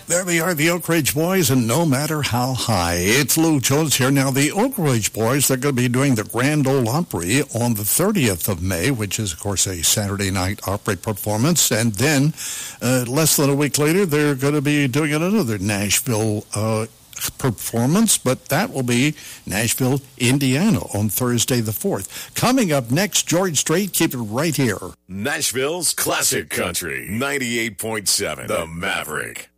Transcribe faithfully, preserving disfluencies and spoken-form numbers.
There they are, the Oak Ridge Boys, and No Matter How High. It's Lou Jones here. Now, the Oak Ridge Boys, they're going to be doing the Grand Ole Opry on the thirtieth of May, which is, of course, a Saturday night Opry performance. And then, uh, less than a week later, they're going to be doing another Nashville uh performance, but that will be Nashville, Indiana on Thursday the fourth. Coming up next, George Strait. Keep it right here. Nashville's Classic Country, ninety-eight point seven, The Maverick.